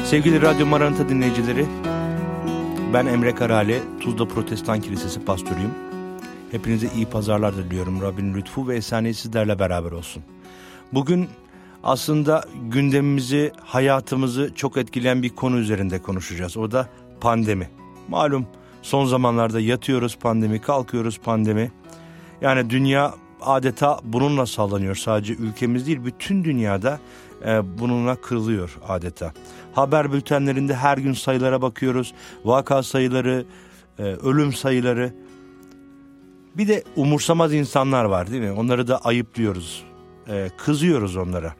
Sevgili Radyo Maranata dinleyicileri, ben Emre Karali, Tuzla Protestan Kilisesi pastörüyüm. Hepinize iyi pazarlar diliyorum. Rabbinin lütfu ve esenliği sizlerle beraber olsun. Bugün aslında gündemimizi, hayatımızı çok etkileyen bir konu üzerinde konuşacağız. O da pandemi. Malum son zamanlarda yatıyoruz pandemi, kalkıyoruz pandemi. Yani dünya adeta bununla sallanıyor. Sadece ülkemiz değil, bütün dünyada bununla kırılıyor adeta. Haber bültenlerinde her gün sayılara bakıyoruz. Vaka sayıları, ölüm sayıları. Bir de umursamaz insanlar var, değil mi? Onları da ayıplıyoruz. Kızıyoruz onlara.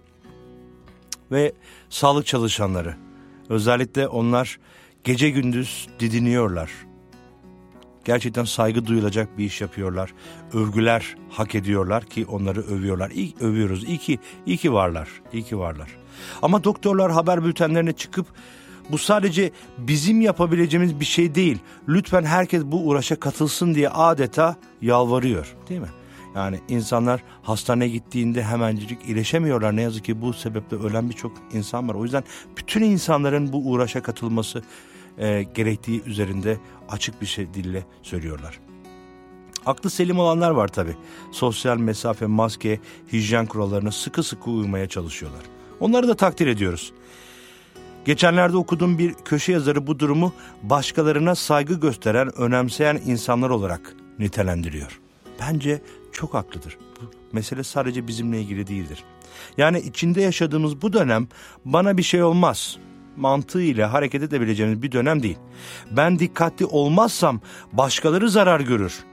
Ve sağlık çalışanları. Özellikle onlar gece gündüz didiniyorlar. Gerçekten saygı duyulacak bir iş yapıyorlar. Övgüler hak ediyorlar ki onları övüyorlar. Övüyoruz. İyi ki varlar. İyi ki varlar. Ama doktorlar haber bültenlerine çıkıp bu sadece bizim yapabileceğimiz bir şey değil, lütfen herkes bu uğraşa katılsın diye adeta yalvarıyor, değil mi? Yani insanlar hastaneye gittiğinde hemencik iyileşemiyorlar. Ne yazık ki bu sebeple ölen birçok insan var. O yüzden bütün insanların bu uğraşa katılması gerektiği üzerinde açık bir dille söylüyorlar. Aklı selim olanlar var tabii. Sosyal mesafe, maske, hijyen kurallarına sıkı sıkı uymaya çalışıyorlar. Onları da takdir ediyoruz. Geçenlerde okuduğum bir köşe yazarı bu durumu başkalarına saygı gösteren, önemseyen insanlar olarak nitelendiriyor. Bence çok haklıdır. Bu mesele sadece bizimle ilgili değildir. Yani içinde yaşadığımız bu dönem bana bir şey olmaz mantığıyla hareket edebileceğimiz bir dönem değil. Ben dikkatli olmazsam başkaları zarar görür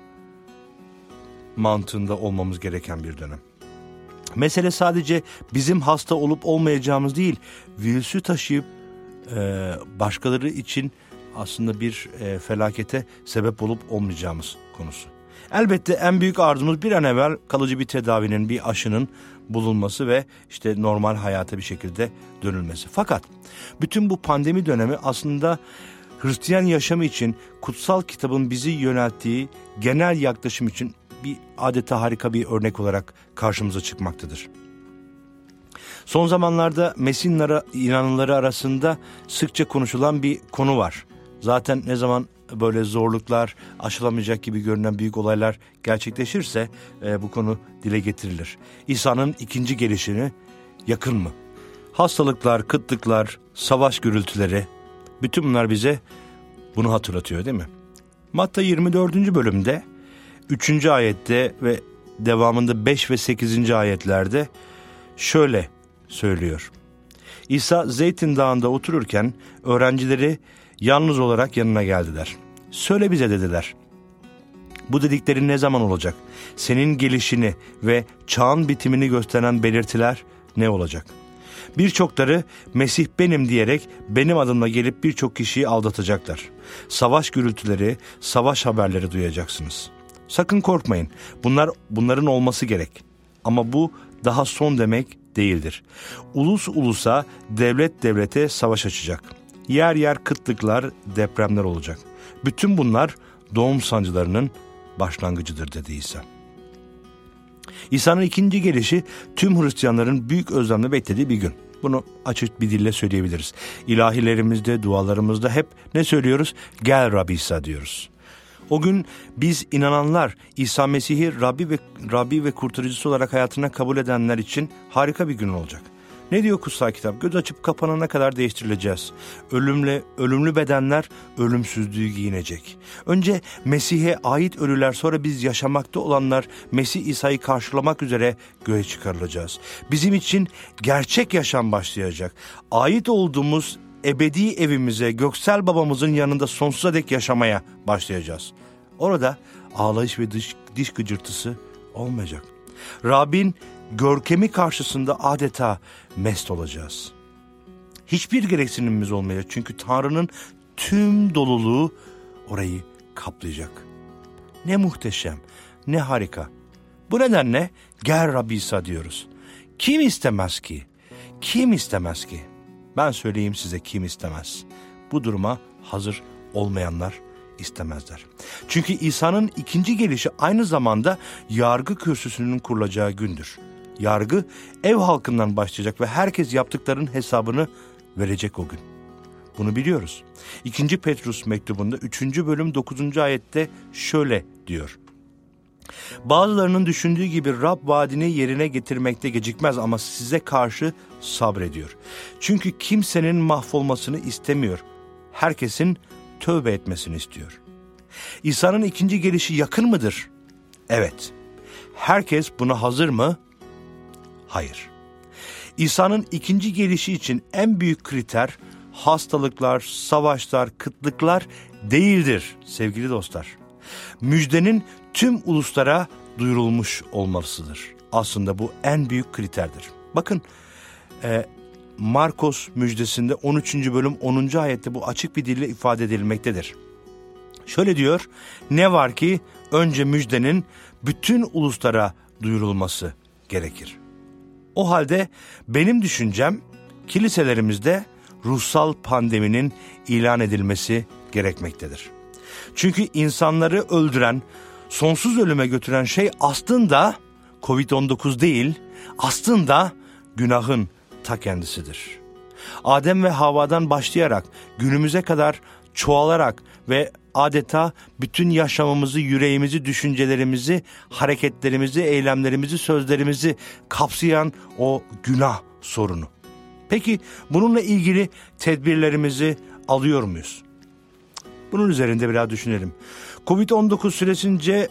mantığında olmamız gereken bir dönem. Mesele sadece bizim hasta olup olmayacağımız değil, virüsü taşıyıp başkaları için aslında bir felakete sebep olup olmayacağımız konusu. Elbette en büyük arzumuz bir an evvel kalıcı bir tedavinin, bir aşının bulunması ve işte normal hayata bir şekilde dönülmesi. Fakat bütün bu pandemi dönemi aslında Hristiyan yaşamı için kutsal kitabın bizi yönelttiği genel yaklaşım için bir adeta harika bir örnek olarak karşımıza çıkmaktadır. Son zamanlarda Mesih'in inananları arasında sıkça konuşulan bir konu var. Zaten ne zaman böyle zorluklar, aşılamayacak gibi görünen büyük olaylar gerçekleşirse bu konu dile getirilir. İsa'nın ikinci gelişini yakın mı? Hastalıklar, kıtlıklar, savaş gürültüleri, bütün bunlar bize bunu hatırlatıyor, değil mi? Matta 24. bölümde 3. ayette ve devamında 5 ve 8. ayetlerde şöyle söylüyor. İsa Zeytin Dağı'nda otururken öğrencileri yalnız olarak yanına geldiler. Söyle bize dediler. Bu dediklerin ne zaman olacak? Senin gelişini ve çağın bitimini gösteren belirtiler ne olacak? Birçokları Mesih benim diyerek benim adımla gelip birçok kişiyi aldatacaklar. Savaş gürültüleri, savaş haberleri duyacaksınız. Sakın korkmayın. Bunların olması gerek. Ama bu daha son demek değildir. Ulus ulusa, devlet devlete savaş açacak. Yer yer kıtlıklar, depremler olacak. Bütün bunlar doğum sancılarının başlangıcıdır dedi İsa. İsa'nın ikinci gelişi tüm Hristiyanların büyük özlemle beklediği bir gün. Bunu açık bir dille söyleyebiliriz. İlahilerimizde, dualarımızda hep ne söylüyoruz? Gel Rabbi İsa diyoruz. O gün biz inananlar İsa Mesih'i Rabbi ve kurtarıcısı olarak hayatına kabul edenler için harika bir gün olacak. Ne diyor kutsal kitap? Göz açıp kapanana kadar değiştirileceğiz. Ölümlü bedenler ölümsüzlüğü giyinecek. Önce Mesih'e ait ölüler, sonra biz yaşamakta olanlar Mesih İsa'yı karşılamak üzere göğe çıkarılacağız. Bizim için gerçek yaşam başlayacak. Ait olduğumuz ebedi evimize, göksel babamızın yanında sonsuza dek yaşamaya başlayacağız. Orada ağlayış ve diş gıcırtısı olmayacak. Rabbin görkemi karşısında adeta mest olacağız. Hiçbir gereksinimimiz olmayacak. Çünkü Tanrı'nın tüm doluluğu orayı kaplayacak. Ne muhteşem, ne harika. Bu nedenle gel Rabbi İsa diyoruz. Kim istemez ki? Kim istemez ki? Ben söyleyeyim size, kim istemez? Bu duruma hazır olmayanlar istemezler. Çünkü İsa'nın ikinci gelişi aynı zamanda yargı kürsüsünün kurulacağı gündür. Yargı ev halkından başlayacak ve herkes yaptıklarının hesabını verecek o gün. Bunu biliyoruz. 2. Petrus mektubunda 3. bölüm 9. ayette şöyle diyor. Bazılarının düşündüğü gibi Rab vaadini yerine getirmekte gecikmez ama size karşı sabrediyor. Çünkü kimsenin mahvolmasını istemiyor. Herkesin tövbe etmesini istiyor. İsa'nın ikinci gelişi yakın mıdır? Evet. Herkes buna hazır mı? Hayır. İsa'nın ikinci gelişi için en büyük kriter hastalıklar, savaşlar, kıtlıklar değildir sevgili dostlar. Müjdenin tüm uluslara duyurulmuş olmasıdır. Aslında bu en büyük kriterdir. Bakın Markos müjdesinde 13. bölüm 10. ayette bu açık bir dille ifade edilmektedir. Şöyle diyor, ne var ki önce müjdenin bütün uluslara duyurulması gerekir. O halde benim düşüncem kiliselerimizde ruhsal pandeminin ilan edilmesi gerekmektedir. Çünkü insanları öldüren, sonsuz ölüme götüren şey aslında Covid-19 değil, aslında günahın ta kendisidir. Adem ve Havva'dan başlayarak günümüze kadar çoğalarak ve adeta bütün yaşamımızı, yüreğimizi, düşüncelerimizi, hareketlerimizi, eylemlerimizi, sözlerimizi kapsayan o günah sorunu. Peki bununla ilgili tedbirlerimizi alıyor muyuz? Bunun üzerinde biraz düşünelim. Covid-19 süresince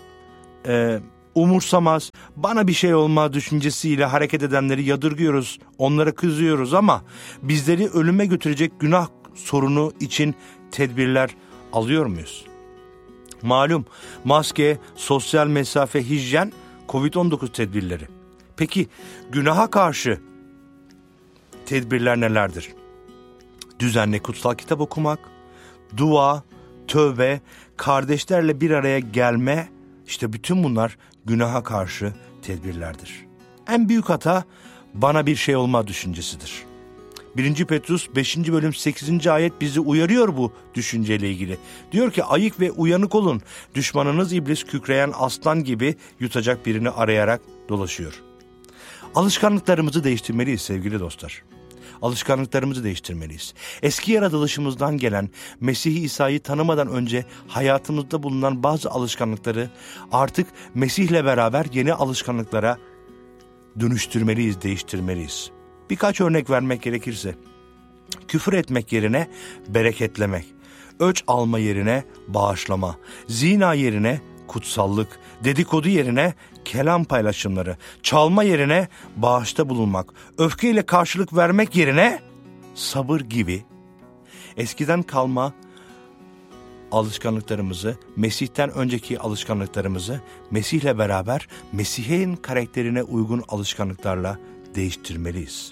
umursamaz, bana bir şey olmaz düşüncesiyle hareket edenleri yadırgıyoruz, onlara kızıyoruz ama bizleri ölüme götürecek günah sorunu için tedbirler alıyor muyuz? Malum maske, sosyal mesafe, hijyen, Covid-19 tedbirleri. Peki günaha karşı tedbirler nelerdir? Düzenli kutsal kitap okumak, dua, tövbe, kardeşlerle bir araya gelme, işte bütün bunlar günaha karşı tedbirlerdir. En büyük hata bana bir şey olma düşüncesidir. 1. Petrus 5. bölüm 8. ayet bizi uyarıyor bu düşünceyle ilgili. Diyor ki ayık ve uyanık olun. Düşmanınız iblis kükreyen aslan gibi yutacak birini arayarak dolaşıyor. Alışkanlıklarımızı değiştirmeliyiz sevgili dostlar. Alışkanlıklarımızı değiştirmeliyiz. Eski yaratılışımızdan gelen Mesih İsa'yı tanımadan önce hayatımızda bulunan bazı alışkanlıkları artık Mesih'le beraber yeni alışkanlıklara dönüştürmeliyiz, değiştirmeliyiz. Birkaç örnek vermek gerekirse, küfür etmek yerine bereketlemek, öç alma yerine bağışlama, zina yerine kutsallık, dedikodu yerine kelam paylaşımları, çalma yerine bağışta bulunmak, öfkeyle karşılık vermek yerine sabır gibi eskiden kalma alışkanlıklarımızı, Mesih'ten önceki alışkanlıklarımızı Mesih'le beraber Mesih'in karakterine uygun alışkanlıklarla değiştirmeliyiz.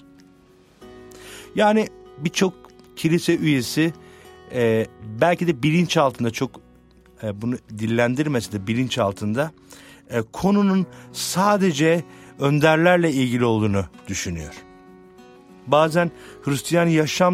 Yani birçok kilise üyesi belki de bilinçaltında çok bunu dillendirmese de bilinçaltında konunun sadece önderlerle ilgili olduğunu düşünüyor. Bazen Hristiyan yaşam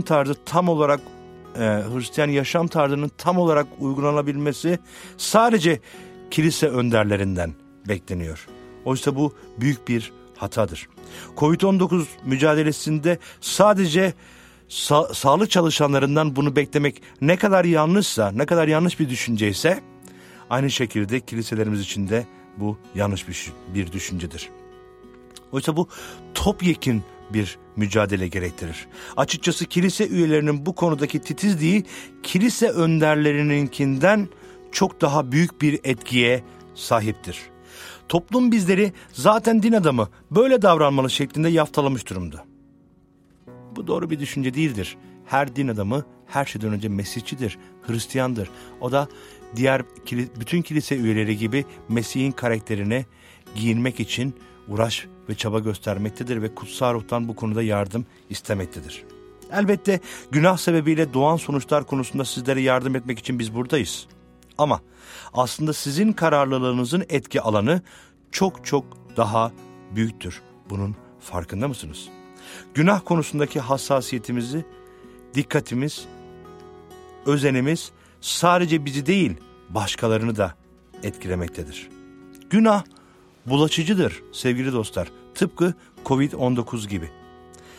tarzının tam olarak uygulanabilmesi sadece kilise önderlerinden bekleniyor. Oysa bu büyük bir hatadır. Covid-19 mücadelesinde sadece sağlık çalışanlarından bunu beklemek ne kadar yanlışsa, ne kadar yanlış bir düşünceyse, aynı şekilde kiliselerimiz için de bu yanlış bir düşüncedir. Oysa bu topyekün bir mücadele gerektirir. Açıkçası kilise üyelerinin bu konudaki titizliği kilise önderlerininkinden çok daha büyük bir etkiye sahiptir. Toplum bizleri zaten din adamı böyle davranmalı şeklinde yaftalamış durumda. Bu doğru bir düşünce değildir. Her din adamı her şeyden önce Mesihçidir, Hristiyandır. O da diğer bütün kilise üyeleri gibi Mesih'in karakterine giyinmek için uğraş ve çaba göstermektedir ve kutsal ruhtan bu konuda yardım istemektedir. Elbette günah sebebiyle doğan sonuçlar konusunda sizlere yardım etmek için biz buradayız. Ama aslında sizin kararlılığınızın etki alanı çok çok daha büyüktür. Bunun farkında mısınız? Günah konusundaki hassasiyetimizi, dikkatimiz, özenimiz sadece bizi değil, başkalarını da etkilemektedir. Günah bulaşıcıdır sevgili dostlar. Tıpkı Covid-19 gibi.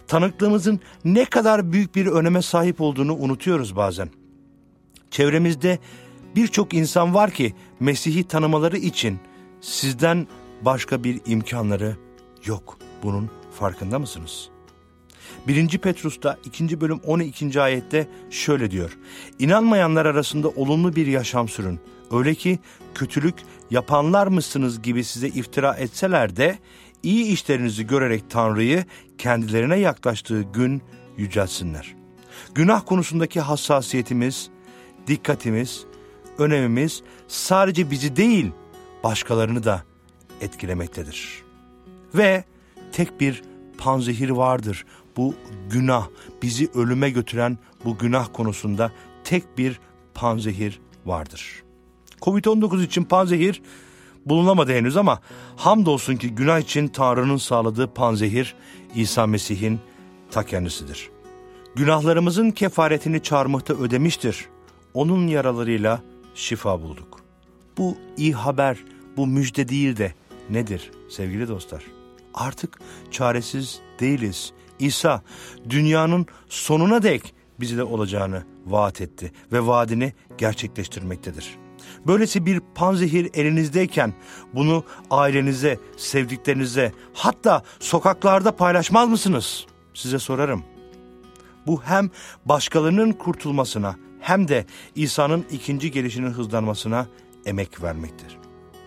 Tanıklığımızın ne kadar büyük bir öneme sahip olduğunu unutuyoruz bazen. Çevremizde birçok insan var ki Mesih'i tanımaları için sizden başka bir imkanları yok. Bunun farkında mısınız? 1. Petrus'ta 2. bölüm 12. ayette şöyle diyor. İnanmayanlar arasında olumlu bir yaşam sürün. Öyle ki kötülük yapanlar mısınız gibi size iftira etseler de iyi işlerinizi görerek Tanrı'yı kendilerine yaklaştığı gün yücelsinler. Günah konusundaki hassasiyetimiz, dikkatimiz, önemimiz sadece bizi değil, başkalarını da etkilemektedir. Ve tek bir panzehir vardır. Bu günah, bizi ölüme götüren bu günah konusunda tek bir panzehir vardır. Covid-19 için panzehir bulunamadı henüz ama hamdolsun ki günah için Tanrı'nın sağladığı panzehir İsa Mesih'in ta kendisidir. Günahlarımızın kefaretini çarmıhta ödemiştir. Onun yaralarıyla şifa bulduk. Bu iyi haber, bu müjde değil de nedir sevgili dostlar? Artık çaresiz değiliz. İsa dünyanın sonuna dek bizle olacağını vaat etti ve vaadini gerçekleştirmektedir. Böylesi bir panzehir elinizdeyken bunu ailenize, sevdiklerinize, hatta sokaklarda paylaşmaz mısınız? Size sorarım. Bu hem başkalarının kurtulmasına hem de İsa'nın ikinci gelişinin hızlanmasına emek vermektir.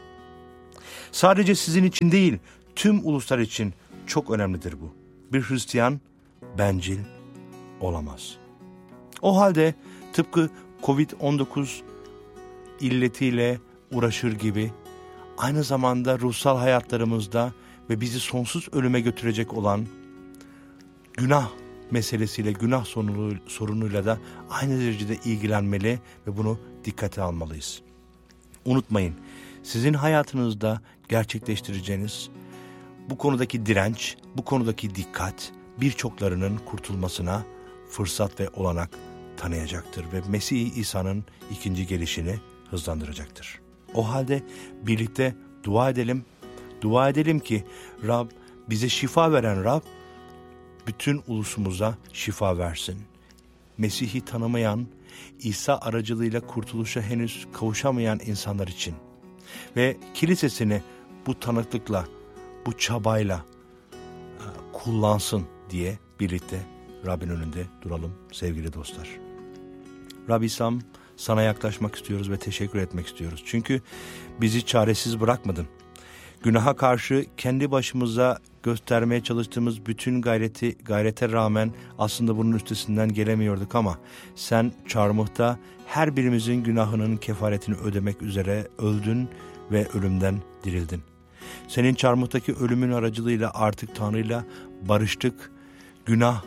Sadece sizin için değil, tüm uluslar için çok önemlidir bu. Bir Hristiyan bencil olamaz. O halde tıpkı Covid-19 illetiyle uğraşır gibi aynı zamanda ruhsal hayatlarımızda ve bizi sonsuz ölüme götürecek olan günah meselesiyle, günah sorunuyla da aynı derecede ilgilenmeli ve bunu dikkate almalıyız. Unutmayın, sizin hayatınızda gerçekleştireceğiniz bu konudaki direnç, bu konudaki dikkat birçoklarının kurtulmasına fırsat ve olanak tanıyacaktır ve Mesih İsa'nın ikinci gelişini hızlandıracaktır. O halde birlikte dua edelim. Dua edelim ki Rab, bize şifa veren Rab, bütün ulusumuza şifa versin. Mesih'i tanımayan, İsa aracılığıyla kurtuluşa henüz kavuşamayan insanlar için ve kilisesini bu tanıklıkla, bu çabayla kullansın diye birlikte Rabbin önünde duralım sevgili dostlar. Rab İsa'm, sana yaklaşmak istiyoruz ve teşekkür etmek istiyoruz. Çünkü bizi çaresiz bırakmadın. Günaha karşı kendi başımıza göstermeye çalıştığımız bütün gayrete rağmen aslında bunun üstesinden gelemiyorduk ama sen çarmıhta her birimizin günahının kefaretini ödemek üzere öldün ve ölümden dirildin. Senin çarmıhtaki ölümün aracılığıyla artık Tanrı'yla barıştık. Günah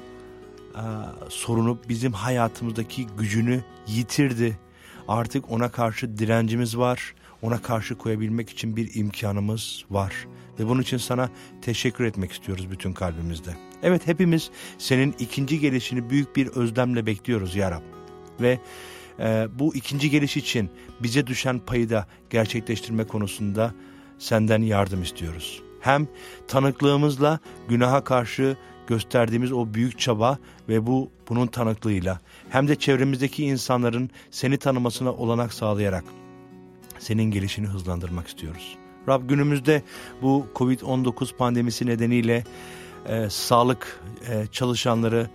sorunu bizim hayatımızdaki gücünü yitirdi. Artık ona karşı direncimiz var. Ona karşı koyabilmek için bir imkanımız var. Ve bunun için sana teşekkür etmek istiyoruz bütün kalbimizde. Evet, hepimiz senin ikinci gelişini büyük bir özlemle bekliyoruz ya Rab. Ve bu ikinci geliş için bize düşen payı da gerçekleştirme konusunda senden yardım istiyoruz. Hem tanıklığımızla günaha karşı gösterdiğimiz o büyük çaba ve bunun tanıklığıyla hem de çevremizdeki insanların seni tanımasına olanak sağlayarak senin gelişini hızlandırmak istiyoruz. Rab, günümüzde bu Covid-19 pandemisi nedeniyle sağlık çalışanları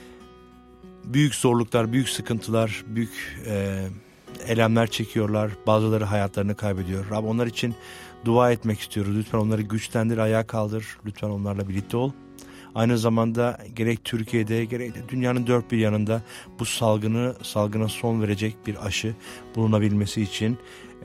büyük zorluklar, büyük sıkıntılar, büyük elemler çekiyorlar. Bazıları hayatlarını kaybediyor. Rab, onlar için dua etmek istiyoruz. Lütfen onları güçlendir, ayağa kaldır. Lütfen onlarla birlikte ol. Aynı zamanda gerek Türkiye'de gerek de dünyanın dört bir yanında bu salgına son verecek bir aşı bulunabilmesi için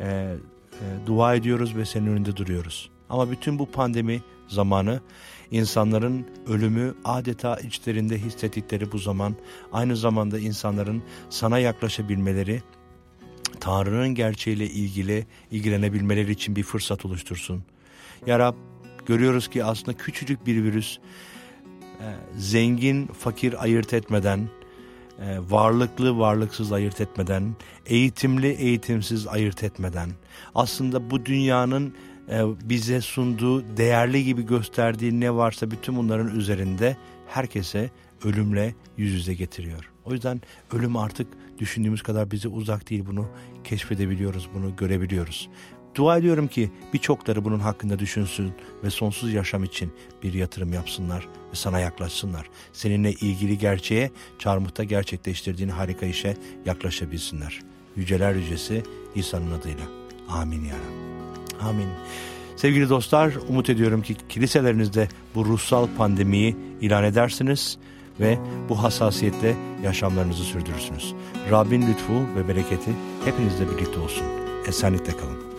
dua ediyoruz ve senin önünde duruyoruz. Ama bütün bu pandemi zamanı insanların ölümü adeta içlerinde hissettikleri bu zaman, aynı zamanda insanların sana yaklaşabilmeleri, Tanrı'nın gerçeğiyle ilgilenebilmeleri için bir fırsat oluştursun. Ya Rab, görüyoruz ki aslında küçücük bir virüs zengin fakir ayırt etmeden, varlıklı varlıksız ayırt etmeden, eğitimli eğitimsiz ayırt etmeden, aslında bu dünyanın bize sunduğu değerli gibi gösterdiği ne varsa bütün bunların üzerinde herkese ölümle yüz yüze getiriyor. O yüzden ölüm artık düşündüğümüz kadar bize uzak değil. Bunu keşfedebiliyoruz, bunu görebiliyoruz. Dua ediyorum ki birçokları bunun hakkında düşünsün ve sonsuz yaşam için bir yatırım yapsınlar ve sana yaklaşsınlar. Seninle ilgili gerçeğe, çarmıhta gerçekleştirdiğin harika işe yaklaşabilsinler. Yüceler Yücesi İsa'nın adıyla. Amin ya Rabbi. Amin. Sevgili dostlar, umut ediyorum ki kiliselerinizde bu ruhsal pandemiyi ilan edersiniz ve bu hassasiyetle yaşamlarınızı sürdürürsünüz. Rabbin lütfu ve bereketi hepinizle birlikte olsun. Esenlikle kalın.